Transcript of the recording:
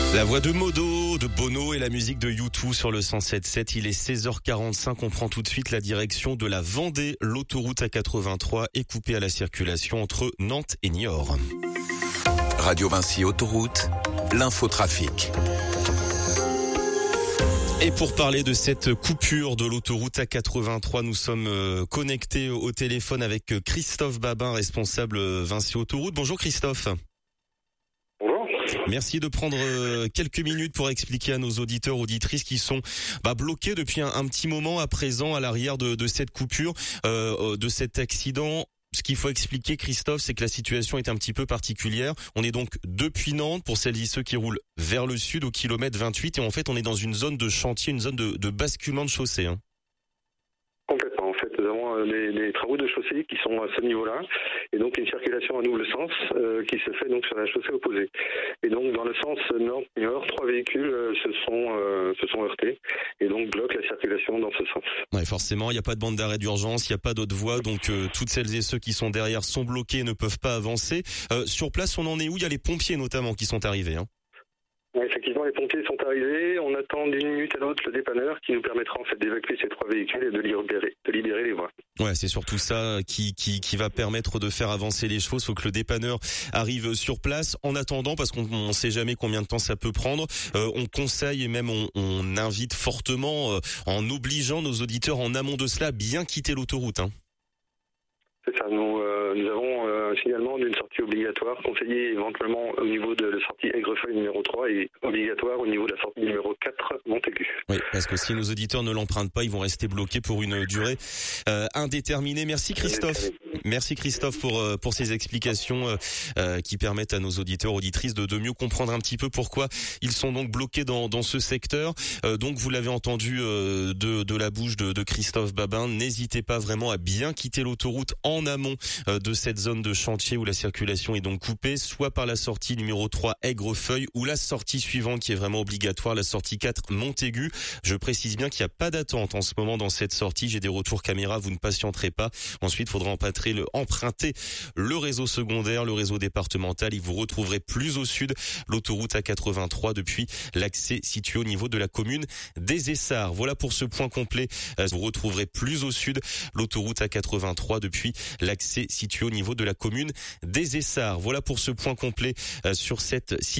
La voix de Modo, de Bono et la musique de U2 sur le 107.7. Il est 16h45. On prend tout de suite la direction de la Vendée. L'autoroute A83 est coupée à la circulation entre Nantes et Niort. Radio Vinci Autoroute, l'infotrafic. Et pour parler de cette coupure de l'autoroute A83, nous sommes connectés au téléphone avec Christophe Babin, responsable Vinci Autoroute. Bonjour Christophe. Bonjour. Merci de prendre quelques minutes pour expliquer à nos auditeurs, auditrices qui sont bloqués depuis un petit moment à présent à l'arrière de cette coupure, de cet accident. Ce qu'il faut expliquer, Christophe, c'est que la situation est un petit peu particulière. On est donc depuis Nantes, pour celles et ceux qui roulent vers le sud, au kilomètre 28, et en fait, on est dans une zone de chantier, une zone de basculement de chaussée. Complètement. En fait, nous avons les travaux de chaussée qui sont à ce niveau-là, et donc une circulation à double sens qui se fait donc sur la chaussée opposée. Et donc dans le sens Nantes-Niort, 3 véhicules se sont heurtés et donc bloquent la circulation dans ce sens. Ouais, forcément, il n'y a pas de bande d'arrêt d'urgence, il n'y a pas d'autre voie, donc toutes celles et ceux qui sont derrière sont bloqués et ne peuvent pas avancer. Sur place, on en est où? Il y a les pompiers notamment qui sont arrivés. Oui, effectivement, les pompiers sont arrivés. On attend d'une minute à l'autre le dépanneur qui nous permettra en fait d'évacuer ces 3 véhicules et de libérer les voies. Ouais, c'est surtout ça qui va permettre de faire avancer les choses. Faut que le dépanneur arrive sur place. En attendant, parce qu'on ne sait jamais combien de temps ça peut prendre, on conseille et même on invite fortement, en obligeant nos auditeurs en amont de cela, à bien quitter l'autoroute. C'est ça, nous avons un signalement d'une sortie obligatoire, conseillé éventuellement au niveau de la sortie Aigrefeuille numéro 3 et obligatoire au niveau de la sortie numéro 4 Montaigu. Oui, parce que si nos auditeurs ne l'empruntent pas, ils vont rester bloqués pour une durée indéterminée. Merci Christophe. Merci Christophe pour ces explications qui permettent à nos auditeurs, auditrices de mieux comprendre un petit peu pourquoi ils sont donc bloqués dans ce secteur. Donc vous l'avez entendu de la bouche de Christophe Babin, n'hésitez pas vraiment à bien quitter l'autoroute en amont de cette zone de chantier où la circulation est donc coupée, soit par la sortie numéro 3 Aigrefeuille ou la sortie suivante qui est vraiment obligatoire, la sortie 4 Montaigu. Je précise bien qu'il n'y a pas d'attente en ce moment dans cette sortie. J'ai des retours caméra, vous ne patienterez pas. Ensuite, il faudra emprunter le réseau secondaire, le réseau départemental. Et vous retrouverez plus au sud l'autoroute A83 depuis l'accès situé au niveau de la commune des Essarts. Voilà pour ce point complet. Vous retrouverez plus au sud l'autoroute A83 depuis l'accès situé au niveau de la commune des Essarts. Voilà pour ce point complet sur cette situation.